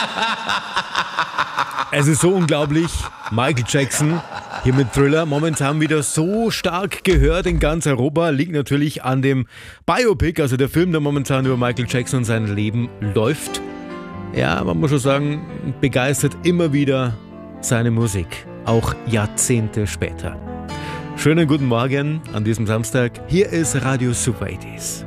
Es ist so unglaublich. Michael Jackson hier mit Thriller. Momentan wieder so stark gehört in ganz Europa. Liegt natürlich an dem Biopic, also der Film, der momentan über Michael Jackson und sein Leben läuft. Ja, man muss schon sagen, begeistert immer wieder seine Musik. Auch Jahrzehnte später. Schönen guten Morgen an diesem Samstag. Hier ist Radio Super 80s.